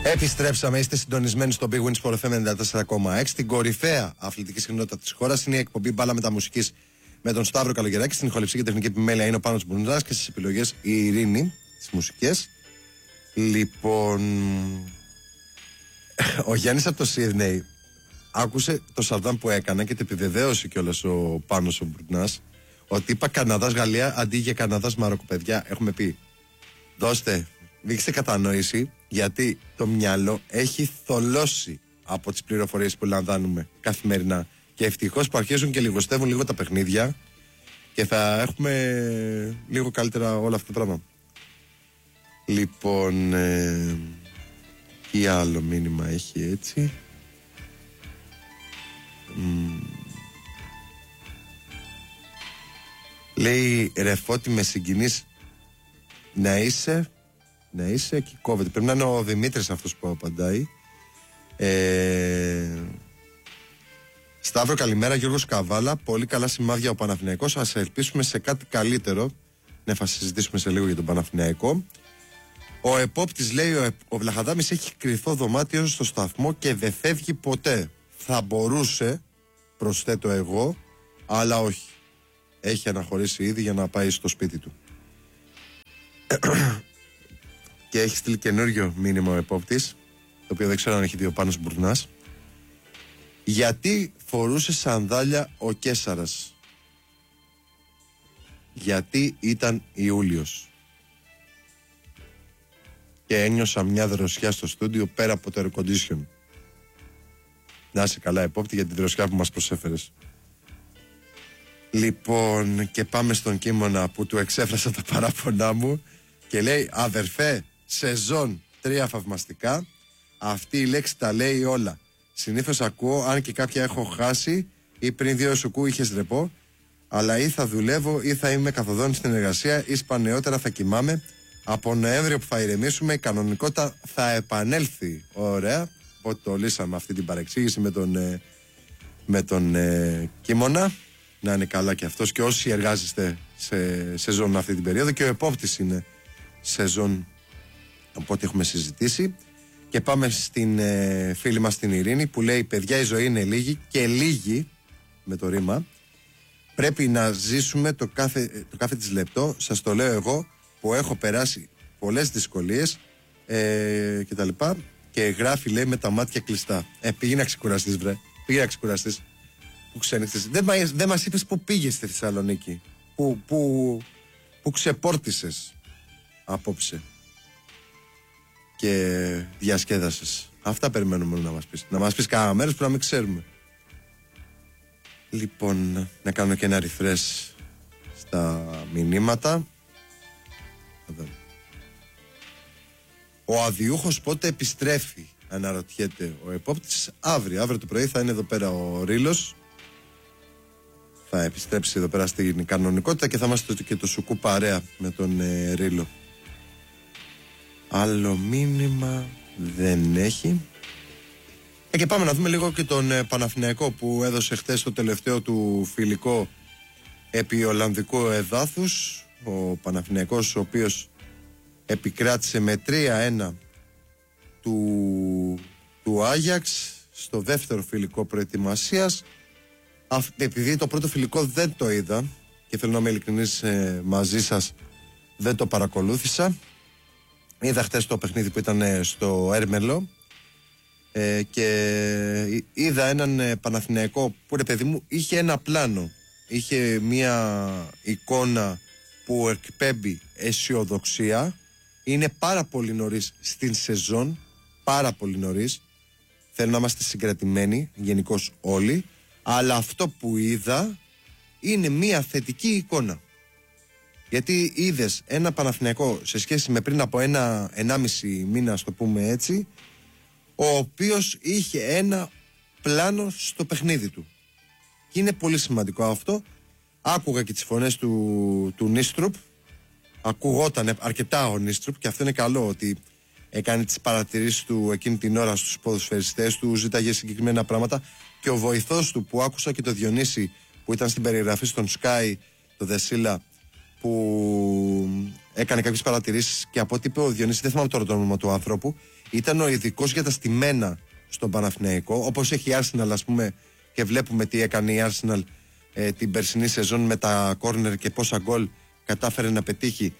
Επιστρέψαμε, είστε συντονισμένοι στο Big Win Sport FM 94,6. Την κορυφαία αθλητική συχνότητα της χώρας είναι η εκπομπή Μπάλα Μεταμουσικής με τον Σταύρο Καλογεράκη. Στην ηχοληψία και τεχνική επιμέλεια είναι ο Πάνος Μπουρνάς και στις επιλογές η Ειρήνη στις μουσικές. Λοιπόν, ο Γιάννης από το Σίδνεϊ άκουσε το Σαρδάμ που έκανα και το επιβεβαίωσε κιόλας ο Πάνος ο Μπουρνάς ότι είπα Καναδάς Γαλλία αντί για Καναδάς Μαρόκο. Παιδιά, έχουμε πει δείξτε κατανόηση, γιατί το μυαλό έχει θολώσει από τις πληροφορίες που λαμβάνουμε καθημερινά. Και ευτυχώς που αρχίζουν και λιγοστεύουν λίγο τα παιχνίδια και θα έχουμε λίγο καλύτερα όλα αυτά τα πράγματα. Λοιπόν, τι άλλο μήνυμα έχει έτσι. Λέει ρε Φώτη, με συγκινείς να είσαι και κόβεται. Πρέπει να είναι ο Δημήτρης αυτός που απαντάει. Σταύρο, καλημέρα. Γιώργος Καβάλα. Πολύ καλά σημάδια ο Παναθηναϊκός. Ας ελπίσουμε σε κάτι καλύτερο. Ναι, θα συζητήσουμε σε λίγο για τον Παναθηναϊκό. Ο επόπτης λέει: ο Βλαχαδάμης έχει κρυφό δωμάτιο στο σταθμό και δεν φεύγει ποτέ. Θα μπορούσε, προσθέτω εγώ, αλλά όχι. Έχει αναχωρήσει ήδη για να πάει στο σπίτι του. Και έχει στείλει καινούριο μήνυμα ο επόπτης, το οποίο δεν ξέρω αν έχει δει ο Πάνος Μπουρνάς. Γιατί φορούσε σανδάλια ο Κέσαρας? Γιατί ήταν Ιούλιος και ένιωσα μια δροσιά στο στούντιο πέρα από το air condition. Να είσαι καλά επόπτη για τη δροσιά που μας προσέφερες. Λοιπόν, και πάμε στον Κίμωνα που του εξέφρασα τα παράπονά μου και λέει: αδερφέ, σεζόν 3 θαυμαστικά. Αυτή η λέξη τα λέει όλα. Συνήθως ακούω, αν και κάποια έχω χάσει ή πριν 2 σουκού είχες ρεπό, αλλά ή θα δουλεύω ή θα είμαι καθοδόν στην εργασία ή σπαναιότερα θα κοιμάμαι. Από Νοέμβριο που θα ηρεμήσουμε η κανονικότητα θα επανέλθει. Ωραία. Οπότε το λύσαμε αυτή την παρεξήγηση με τον Κίμωνα. Να είναι καλά και αυτός και όσοι εργάζεστε σε σεζόν αυτή την περίοδο, και ο επόπτης είναι σεζόν από ό,τι έχουμε συζητήσει. Και πάμε στην φίλη μας την Ειρήνη που λέει: παιδιά, η ζωή είναι λίγη και λίγη με το ρήμα. Πρέπει να ζήσουμε το κάθε της λεπτό. Σας το λέω εγώ που έχω περάσει πολλές δυσκολίες και τα λοιπά. Και γράφει, λέει, με τα μάτια κλειστά. Πήγαινε να ξεκουραστείς, βρε. Πήγαινε να ξεκουραστείς. Που ξένυχτες. Δεν μας είπες που πήγες στη Θεσσαλονίκη. Που ξεπόρτισες απόψε και διασκέδασες. Αυτά περιμένουμε να μας πεις. Να μας πεις κάνα μέρος που να μην ξέρουμε. Λοιπόν, να κάνω και ένα refresh στα μηνύματα. Ο αδιούχος πότε επιστρέφει, αναρωτιέται ο επόπτης. Αύριο το πρωί θα είναι εδώ πέρα ο Ρήλος. Θα επιστρέψει εδώ πέρα στην κανονικότητα και θα είμαστε και το σουκού παρέα με τον Ρήλο. Άλλο μήνυμα δεν έχει. Και πάμε να δούμε λίγο και τον Παναθηναϊκό που έδωσε χθες το τελευταίο του φιλικό επί Ολλανδικού εδάφους. Ο Παναθηναϊκός, ο οποίος επικράτησε με 3-1 του Άγιαξ στο δεύτερο φιλικό προετοιμασίας. Επειδή το πρώτο φιλικό δεν το είδα και θέλω να είμαι ειλικρινής μαζί σας, δεν το παρακολούθησα. Είδα χτες το παιχνίδι που ήταν στο Έρμελο και είδα έναν Παναθηναϊκό που, ρε παιδί μου, είχε ένα πλάνο. Είχε μια εικόνα που εκπέμπει αισιοδοξία. Είναι πάρα πολύ νωρίς στην σεζόν, πάρα πολύ νωρίς. Θέλω να είμαστε συγκρατημένοι γενικώς όλοι. Αλλά αυτό που είδα είναι μια θετική εικόνα. Γιατί είδες ένα Παναθηναϊκό σε σχέση με πριν από 1,5 μήνα, ας το πούμε έτσι, ο οποίος είχε ένα πλάνο στο παιχνίδι του. Και είναι πολύ σημαντικό αυτό. Άκουγα και τις φωνές του Νίστρουπ. Ακούγονταν αρκετά ο Νίστρουπ και αυτό είναι καλό, ότι έκανε τις παρατηρήσεις του εκείνη την ώρα στους ποδοσφαιριστές του, ζήταγε συγκεκριμένα πράγματα. Και ο βοηθός του που άκουσα και το Διονύση που ήταν στην περιγραφή στον Sky, το Δεσίλα, που έκανε κάποιες παρατηρήσεις και από ό,τι είπε ο Διονύσης, δεν θυμάμαι τώρα το όνομα του άνθρωπου, ήταν ο ειδικός για τα στημένα στον Παναθηναϊκό, όπως έχει η Arsenal, ας πούμε, και βλέπουμε τι έκανε η Arsenal την περσινή σεζόν με τα κόρνερ και πόσα γκολ κατάφερε να πετύχει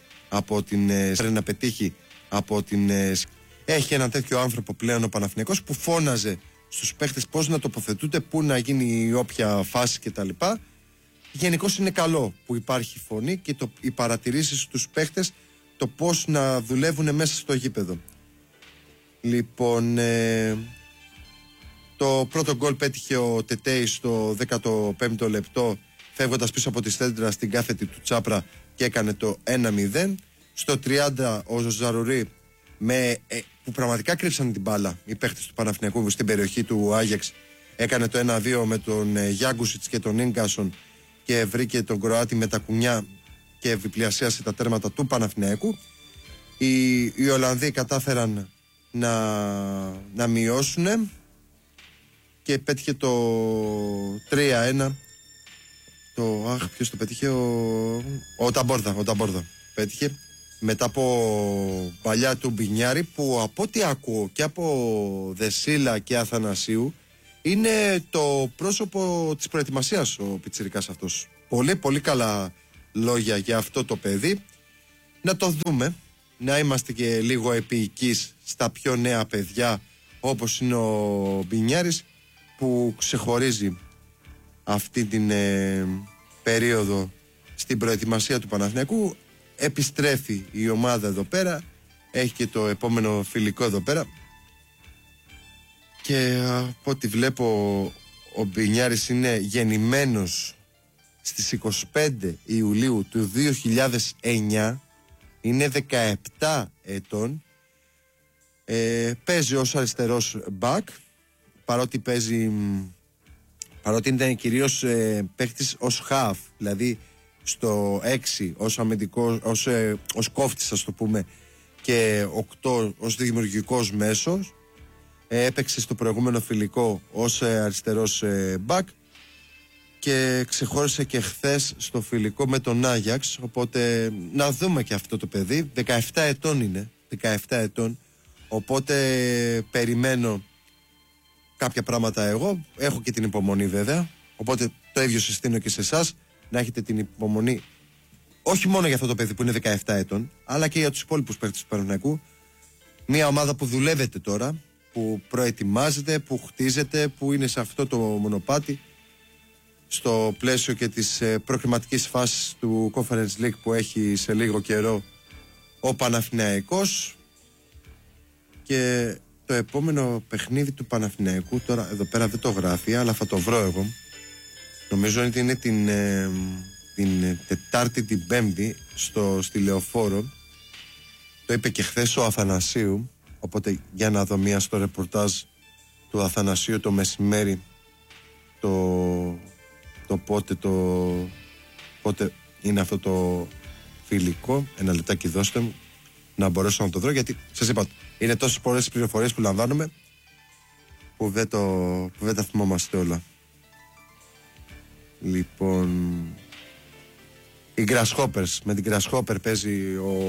από την έχει έναν τέτοιο άνθρωπο πλέον ο Παναθηναϊκός που φώναζε στους παίχτες πώς να τοποθετούνται, πού να γίνει η όποια φάση κτλ. Γενικώς είναι καλό που υπάρχει φωνή και οι παρατηρήσεις στους παίχτες, το πώς να δουλεύουν μέσα στο γήπεδο. Λοιπόν, το πρώτο γκολ πέτυχε ο Τετέι στο 15ο λεπτό, φεύγοντας πίσω από τη στέντρα στην κάθετη του Τσάπρα και έκανε το 1-0. Στο 30 ο Ζαρουρί, που πραγματικά κρύψαν την μπάλα οι παίχτες του Παναθηναϊκού στην περιοχή του Άγιαξ, έκανε το 1-2 με τον Γιάγκουσιτς και τον Ίνγκασον και βρήκε τον Κροάτι με τα κουνιά και διπλασίασε τα τέρματα του Παναθηναϊκού. Οι Ολλανδοί κατάφεραν να μειώσουν και πέτυχε το 3-1. Ποιος το πέτυχε? Ο Ταμπόρδα πέτυχε μετά από παλιά του Μπινιάρη, που από ό,τι ακούω και από Δεσίλα και Αθανασίου είναι το πρόσωπο της προετοιμασίας ο πιτσιρικάς αυτός. Πολύ πολύ καλά λόγια για αυτό το παιδί. Να το δούμε, να είμαστε και λίγο επίοικείς στα πιο νέα παιδιά όπως είναι ο Μπινιάρης, που ξεχωρίζει αυτή την περίοδο στην προετοιμασία του Παναθηναϊκού. Επιστρέφει η ομάδα εδώ πέρα, έχει και το επόμενο φιλικό εδώ πέρα και από ό,τι βλέπω ο Μπινιάρης είναι γεννημένος στις 25 Ιουλίου του 2009, είναι 17 ετών, παίζει ως αριστερός μπακ, παρότι ήταν κυρίως παίχτης ως half, δηλαδή στο 6 ως αμυντικός, ως κόφτης ας το πούμε, και 8 ως δημιουργικός μέσος. Έπαιξε στο προηγούμενο φιλικό ως αριστερός μπακ και ξεχώρισε και χθες στο φιλικό με τον Άγιαξ, οπότε να δούμε και αυτό το παιδί. 17 ετών είναι, 17 ετών, οπότε περιμένω κάποια πράγματα εγώ, έχω και την υπομονή βέβαια, οπότε το ίδιο συστήνω και σε εσάς, να έχετε την υπομονή όχι μόνο για αυτό το παιδί που είναι 17 ετών, αλλά και για τους υπόλοιπους παίκτες του Παναθηναϊκού. Μια ομάδα που δουλεύετε τώρα, που προετοιμάζεται, που χτίζεται, που είναι σε αυτό το μονοπάτι στο πλαίσιο και της προκριματικής φάσης του Conference League που έχει σε λίγο καιρό ο Παναθηναϊκός. Και το επόμενο παιχνίδι του Παναθηναϊκού, τώρα εδώ πέρα δεν το γράφει, αλλά θα το βρω εγώ, νομίζω ότι είναι την Τετάρτη, την Πέμπτη στη Λεωφόρο. Το είπε και χθες ο Αθανασίου, οπότε για να δω μία στο ρεπορτάζ του Αθανασίου το μεσημέρι πότε είναι αυτό το φιλικό. Ένα λεπτάκι δώστε μου να μπορέσω να το δω, γιατί σας είπα είναι τόσες πολλές πληροφορίες που λαμβάνουμε που δεν τα θυμόμαστε όλα. Λοιπόν, οι Grasshoppers, με την Grasshopper παίζει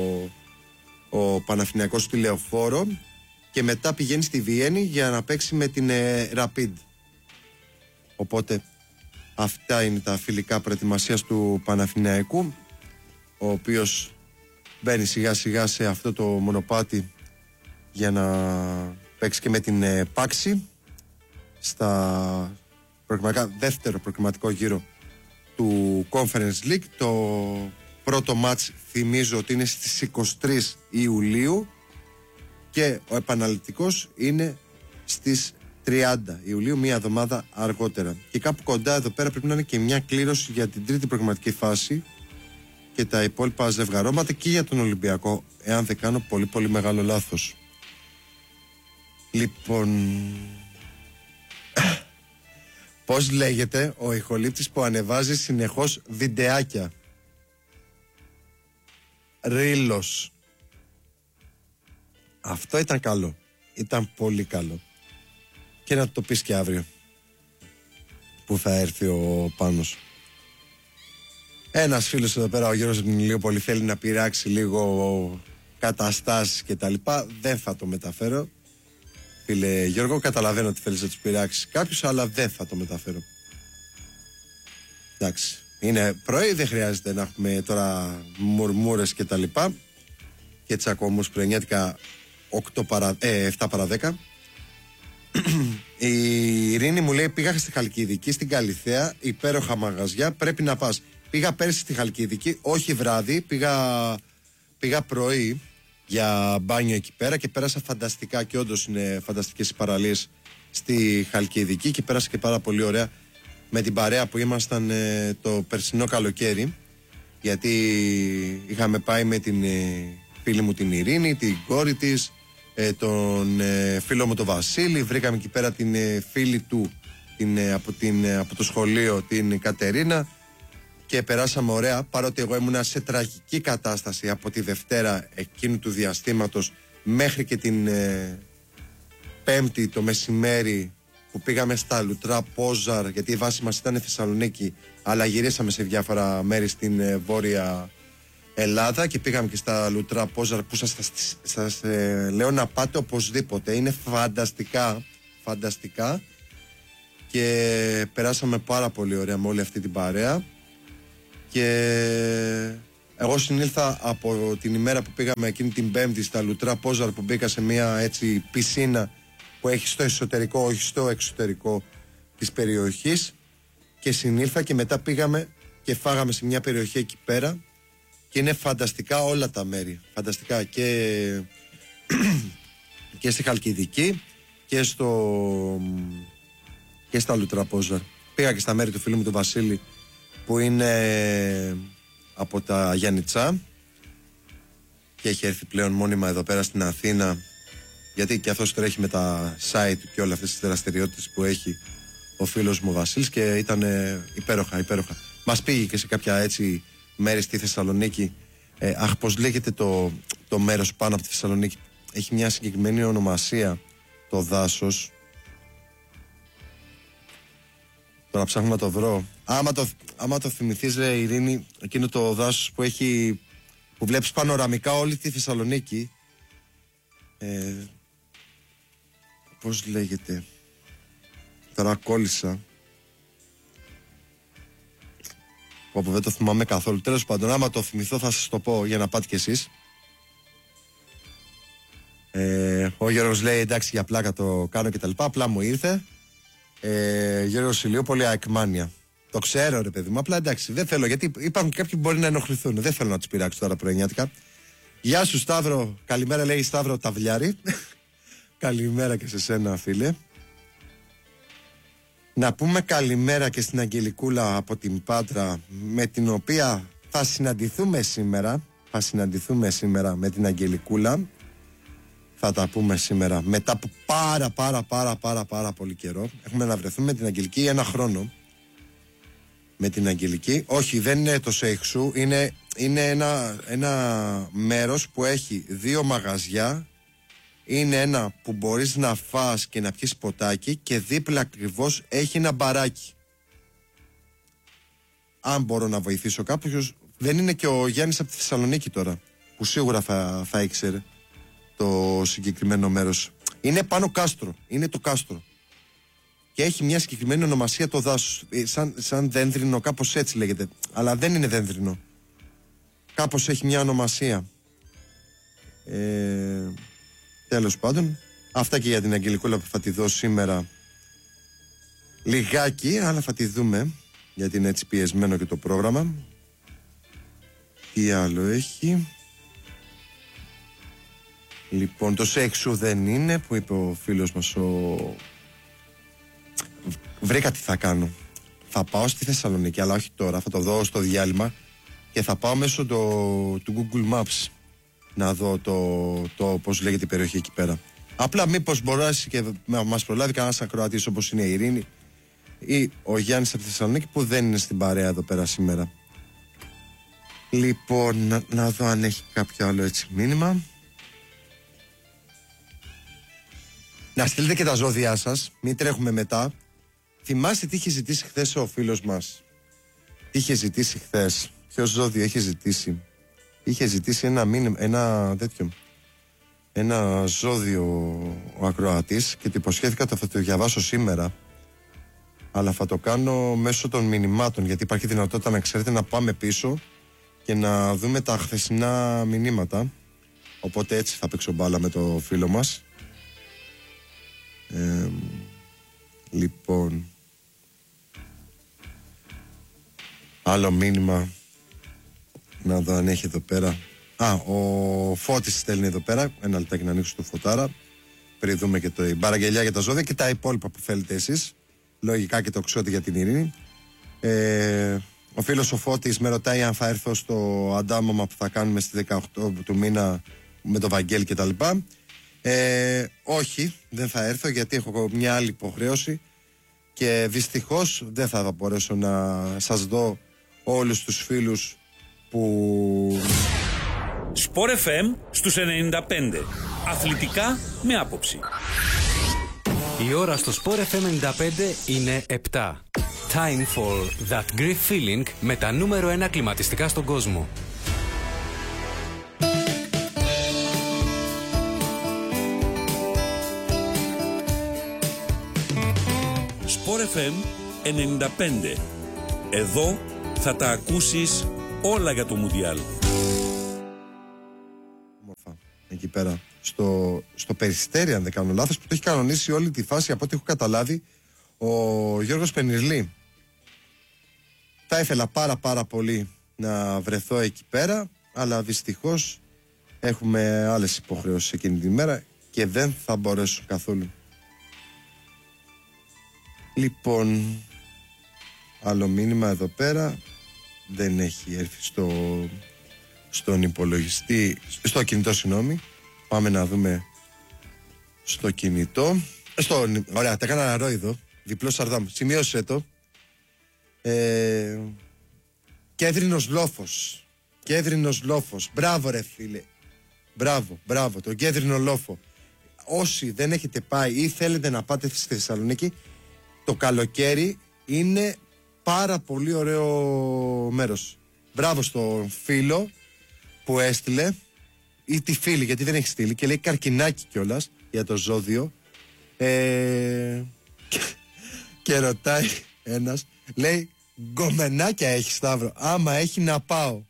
ο Παναθηναϊκός στη Λεωφόρο και μετά πηγαίνει στη Βιέννη για να παίξει με την Rapid. Οπότε αυτά είναι τα φιλικά προετοιμασίας του Παναθηναϊκού, ο οποίος μπαίνει σιγά σιγά σε αυτό το μονοπάτι για να παίξει και με την Πάξη στα δεύτερο προκριματικό γύρο του Conference League. Το πρώτο μάτς θυμίζω ότι είναι στις 23 Ιουλίου και ο επαναληπτικός είναι στις 30 Ιουλίου, μία εβδομάδα αργότερα. Και κάπου κοντά εδώ πέρα πρέπει να είναι και μια κλήρωση για την τρίτη προγραμματική φάση και τα υπόλοιπα ζευγαρώματα και για τον Ολυμπιακό, εάν δεν κάνω πολύ πολύ μεγάλο λάθος. Λοιπόν, πώς λέγεται ο ηχολήπτης που ανεβάζει συνεχώς βιντεάκια? Ρίλος. Αυτό ήταν καλό. Ήταν πολύ καλό. Και να το πεις και αύριο που θα έρθει ο Πάνος. Ένας φίλος εδώ πέρα, ο Γιώργος από την Ηλιούπολη, θέλει να πειράξει λίγο καταστάσεις και τα λοιπά. Δεν θα το μεταφέρω. Φίλε Γιώργο, καταλαβαίνω ότι θέλεις να τους πειράξεις κάποιους, αλλά δεν θα το μεταφέρω. Εντάξει, είναι πρωί, δεν χρειάζεται να έχουμε τώρα μουρμούρες και τα λοιπά και τσακωμούς πρωινιάτικα 7 παρά 10. Η Ειρήνη μου λέει: πήγα στη Χαλκιδική, στην Καλιθέα, υπέροχα μαγαζιά, πρέπει να πας. Πήγα πέρσι στη Χαλκιδική, όχι βράδυ, πήγα πρωί για μπάνιο εκεί πέρα και πέρασα φανταστικά και όντως είναι φανταστικές οι παραλίες στη Χαλκιδική και πέρασα και πάρα πολύ ωραία με την παρέα που ήμασταν το περσινό καλοκαίρι, γιατί είχαμε πάει με την φίλη μου την Ειρήνη, την κόρη της, τον φίλο μου τον Βασίλη, βρήκαμε εκεί πέρα την φίλη του από το σχολείο, την Κατερίνα, και περάσαμε ωραία, παρότι εγώ ήμουνα σε τραγική κατάσταση από τη Δευτέρα εκείνου του διαστήματος μέχρι και την Πέμπτη το μεσημέρι που πήγαμε στα Λουτρά Πόζαρ, γιατί η βάση μας ήταν Θεσσαλονίκη, αλλά γυρίσαμε σε διάφορα μέρη στην Βόρεια Ελλάδα και πήγαμε και στα Λουτρά Πόζαρ, που σας λέω να πάτε οπωσδήποτε, είναι φανταστικά και περάσαμε πάρα πολύ ωραία με όλη αυτή την παρέα. Και εγώ συνήλθα από την ημέρα που πήγαμε εκείνη την Πέμπτη στα Λουτρά Πόζαρ, που μπήκα σε μια έτσι πισίνα που έχει στο εσωτερικό, όχι στο εξωτερικό της περιοχής, και συνήλθα και μετά πήγαμε και φάγαμε σε μια περιοχή εκεί πέρα και είναι φανταστικά όλα τα μέρη, φανταστικά και στη Χαλκιδική και στα Λουτρά Πόζαρ. Πήγα και στα μέρη του φίλου μου του Βασίλη που είναι από τα Γιάννητσά και έχει έρθει πλέον μόνιμα εδώ πέρα στην Αθήνα, γιατί και αυτός τρέχει με τα site του και όλες αυτές τις δραστηριότητες που έχει ο φίλος μου ο Βασίλης, και ήταν υπέροχα. Μας πήγε και σε κάποια έτσι μέρη στη Θεσσαλονίκη. Πώς λέγεται το μέρος πάνω από τη Θεσσαλονίκη, έχει μια συγκεκριμένη ονομασία το δάσος. Τώρα ψάχνω να το βρω. Άμα το θυμηθείς, Ειρήνη, εκείνο το δάσος που βλέπεις πανοραμικά όλη τη Θεσσαλονίκη. Πώς λέγεται? Τώρα κόλλησα. Όπου δεν το θυμάμαι καθόλου. Τέλος πάντων, άμα το θυμηθώ θα σας το πω για να πάτε κι εσείς. Ο Γιώργος λέει: εντάξει, για πλάκα το κάνω και τα λοιπά. Απλά μου ήρθε. Γιώργος Ηλιούπολη, Αεκμάνια. Το ξέρω, ρε παιδί μου. Απλά εντάξει, δεν θέλω, γιατί υπάρχουν κάποιοι που μπορεί να ενοχληθούν. Δεν θέλω να τους πειράξω τώρα πρωινιάτικα. Γεια σου, Σταύρο. Καλημέρα, λέει Σταύρο Ταυλιάρη. Καλημέρα και σε σένα, φίλε. Να πούμε καλημέρα και στην Αγγελικούλα από την Πάτρα, με την οποία θα συναντηθούμε σήμερα. Με την Αγγελικούλα. Θα τα πούμε σήμερα μετά από πάρα πολύ καιρό. Έχουμε να βρεθούμε με την Αγγελική 1 χρόνο. Με την Αγγελική. Όχι, δεν είναι το Σέιξου. Είναι ένα μέρος που έχει 2 μαγαζιά. Είναι ένα που μπορείς να φας και να πιεις ποτάκι, και δίπλα ακριβώς έχει ένα μπαράκι. Αν μπορώ να βοηθήσω κάποιος. Δεν είναι και ο Γιάννης από τη Θεσσαλονίκη τώρα, που σίγουρα θα ήξερε το συγκεκριμένο μέρος. Είναι πάνω κάστρο. Είναι το κάστρο. Και έχει μια συγκεκριμένη ονομασία το δάσος. Σαν δένδρινο, κάπως έτσι λέγεται. Αλλά δεν είναι δένδρινο. Κάπως έχει μια ονομασία. Τέλος πάντων. Αυτά και για την Αγγελικούλα που θα τη δω σήμερα. Λιγάκι, αλλά θα τη δούμε. Γιατί είναι έτσι πιεσμένο και το πρόγραμμα. Τι άλλο έχει? Λοιπόν, το Σέξου δεν είναι, που είπε ο φίλος μας Βρήκα τι θα κάνω. Θα πάω στη Θεσσαλονίκη, αλλά όχι τώρα, θα το δω στο διάλειμμα, και θα πάω μέσω του Google Maps να δω το πώς λέγεται η περιοχή εκεί πέρα. Απλά μήπως μπορέσει και μας προλάβει κανένας ακροατής, όπως είναι η Ειρήνη ή ο Γιάννης από τη Θεσσαλονίκη, που δεν είναι στην παρέα εδώ πέρα σήμερα. Λοιπόν, να δω αν έχει κάποιο άλλο έτσι μήνυμα. Να στείλετε και τα ζώδιά σας, μην τρέχουμε μετά. Θυμάστε τι είχε ζητήσει χθες ο φίλος μας? Τι είχε ζητήσει χθες? Ποιο ζώδιο έχει ζητήσει? Είχε ζητήσει ένα τέτοιο. Ένα ζώδιο ο ακροατής και του υποσχέθηκα ότι θα το διαβάσω σήμερα. Αλλά θα το κάνω μέσω των μηνυμάτων, γιατί υπάρχει δυνατότητα, να ξέρετε, να πάμε πίσω και να δούμε τα χθεσινά μηνύματα. Οπότε έτσι θα παίξω μπάλα με το φίλο μας. Λοιπόν, άλλο μήνυμα, να δω αν έχει εδώ πέρα. Ο Φώτης στέλνει εδώ πέρα. Ένα λεπτάκι να ανοίξω το φωτάρα πριν δούμε και την παραγγελιά για τα ζώδια και τα υπόλοιπα που θέλετε εσείς. Λογικά και το Ξώτη για την ειρήνη. Ο φίλος ο Φώτης με ρωτάει αν θα έρθω στο αντάμωμα που θα κάνουμε στις 18 του μήνα με το Βαγγέλη και τα λοιπά. Όχι, δεν θα έρθω, γιατί έχω μια άλλη υποχρέωση και δυστυχώς δεν θα μπορέσω να σας δω όλους τους φίλους που... Sport FM στους 95. Αθλητικά με άποψη. Η ώρα στο Sport FM 95 είναι 7. Time for that Greek feeling με τα νούμερο 1 κλιματιστικά στον κόσμο. Sport FM 95. Εδώ θα τα ακούσεις όλα για το Μουντιάλ. Εκεί πέρα στο Περιστέρι, αν δεν κάνω λάθος, που το έχει κανονίσει όλη τη φάση, από ό,τι έχω καταλάβει, ο Γιώργος Πενιρλή. Θα ήθελα πάρα πολύ να βρεθώ εκεί πέρα, αλλά δυστυχώς έχουμε άλλες υποχρεώσεις εκείνη τη μέρα και δεν θα μπορέσω καθόλου. Λοιπόν, άλλο μήνυμα εδώ πέρα, δεν έχει έρθει στον υπολογιστή, στο κινητό, συγγνώμη. Πάμε να δούμε στο κινητό. Ωραία, τα έκανα ρόιδο. Διπλό Σαρδάμ. Σημείωσε το. Κέδρινος λόφος. Μπράβο ρε φίλε. Μπράβο. Το κέδρινο λόφο. Όσοι δεν έχετε πάει ή θέλετε να πάτε στη Θεσσαλονίκη, το καλοκαίρι είναι πάρα πολύ ωραίο μέρος. Μπράβο στον φίλο που έστειλε, ή τη φίλη, γιατί δεν έχει στείλει, και λέει καρκινάκι κιόλας για το ζώδιο. Και ρωτάει ένας, λέει, γκομενάκια έχει, Σταύρο? Άμα έχει να πάω.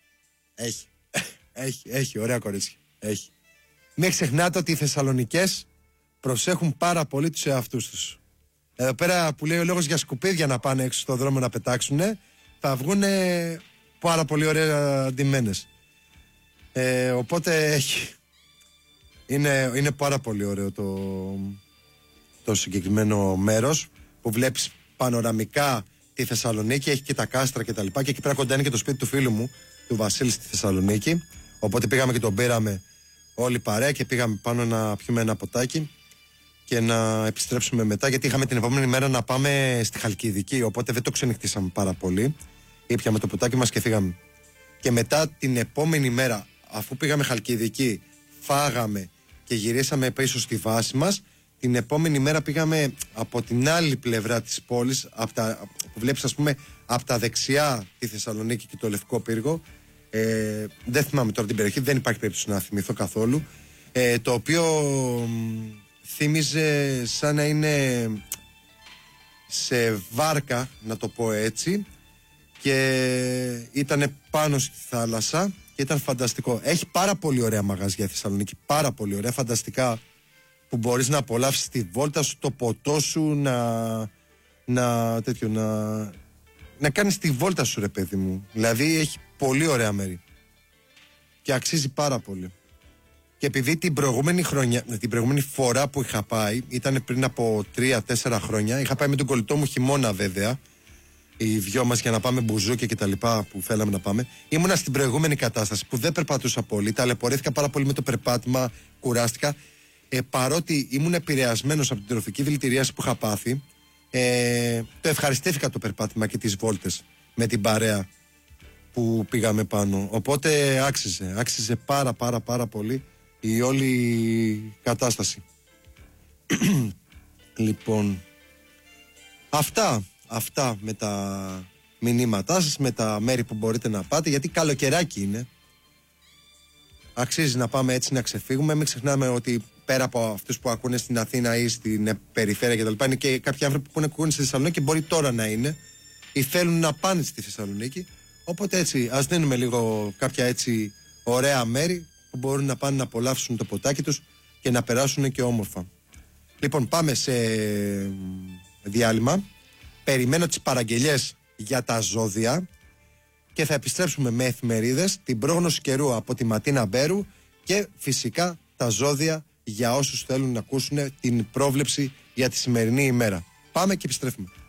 Έχει, ωραία κορίτσια. Έχει. Μην ξεχνάτε ότι οι Θεσσαλονικές προσέχουν πάρα πολύ τους εαυτούς τους. Εδώ πέρα που λέει ο λόγος για σκουπίδια να πάνε έξω στον δρόμο να πετάξουν, θα βγουν πάρα πολύ ωραία ντυμένες. Οπότε έχει. Είναι πάρα πολύ ωραίο το συγκεκριμένο μέρος, που βλέπεις πανοραμικά τη Θεσσαλονίκη, έχει και τα κάστρα και τα λοιπά, και εκεί πέρα κοντά είναι και το σπίτι του φίλου μου, του Βασίλη, στη Θεσσαλονίκη. Οπότε πήγαμε και τον πήραμε όλοι παρέα και πήγαμε πάνω να πιούμε ένα ποτάκι και να επιστρέψουμε μετά, γιατί είχαμε την επόμενη μέρα να πάμε στη Χαλκιδική, οπότε δεν το ξενυχτήσαμε πάρα πολύ. Ήπιαμε το ποτάκι μας και φύγαμε. Και μετά την επόμενη μέρα, αφού πήγαμε Χαλκιδική, φάγαμε και γυρίσαμε πίσω στη βάση μας, την επόμενη μέρα πήγαμε από την άλλη πλευρά της πόλης, που βλέπεις, ας πούμε, από τα δεξιά τη Θεσσαλονίκη και το Λευκό Πύργο. Δεν θυμάμαι τώρα την περιοχή, δεν υπάρχει περίπτωση να θυμηθώ καθόλου. Το οποίο θύμιζε σαν να είναι σε βάρκα, να το πω έτσι, και ήταν πάνω στη θάλασσα και ήταν φανταστικό. Έχει πάρα πολύ ωραία μαγαζιά η Θεσσαλονίκη, πάρα πολύ ωραία, φανταστικά, που μπορείς να απολαύσεις τη βόλτα σου, το ποτό σου, να κάνεις τη βόλτα σου, ρε παιδί μου. Δηλαδή έχει πολύ ωραία μέρη και αξίζει πάρα πολύ. Και επειδή την προηγούμενη φορά που είχα πάει, ήταν πριν από 3-4 χρόνια, είχα πάει με τον κολλητό μου χειμώνα βέβαια, οι δυο μας, για να πάμε μπουζούκια και τα λοιπά που θέλαμε να πάμε. Ήμουνα στην προηγούμενη κατάσταση που δεν περπατούσα πολύ, ταλαιπωρήθηκα πάρα πολύ με το περπάτημα, κουράστηκα. Παρότι ήμουν επηρεασμένος από την τροφική δηλητηρίαση που είχα πάθει, το ευχαριστήθηκα το περπάτημα και τις βόλτες με την παρέα που πήγαμε πάνω. Οπότε άξιζε πάρα πολύ η όλη κατάσταση. Λοιπόν, αυτά με μηνύματά σας με τα μέρη που μπορείτε να πάτε, γιατί καλοκαιράκι είναι. Αξίζει να πάμε έτσι να ξεφύγουμε. Μην ξεχνάμε ότι πέρα από αυτούς που ακούνε στην Αθήνα ή στην περιφέρεια κτλ., είναι και κάποιοι άνθρωποι που ακούνε στη Θεσσαλονίκη και μπορεί τώρα να είναι ή θέλουν να πάνε στη Θεσσαλονίκη. Οπότε έτσι, ας δίνουμε λίγο κάποια έτσι ωραία μέρη που μπορούν να πάνε να απολαύσουν το ποτάκι τους και να περάσουν και όμορφα. Λοιπόν, πάμε σε διάλειμμα. Περιμένω τις παραγγελιές για τα ζώδια και θα επιστρέψουμε με εφημερίδες, την πρόγνωση καιρού από τη Ματίνα Μπέρου και φυσικά τα ζώδια για όσους θέλουν να ακούσουν την πρόβλεψη για τη σημερινή ημέρα. Πάμε και επιστρέφουμε.